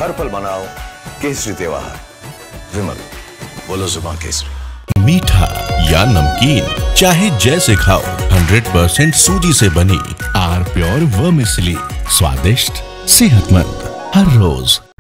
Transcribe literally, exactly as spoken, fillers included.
हर पल मनाओ केसरी त्योहार। विमल, बोलो जुबान केसरी। मीठा या नमकीन, चाहे जैसे खाओ, हंड्रेड परसेंट सूजी से बनी आर प्योर वर्मिसेली, स्वादिष्ट, सेहतमंद हर रोज।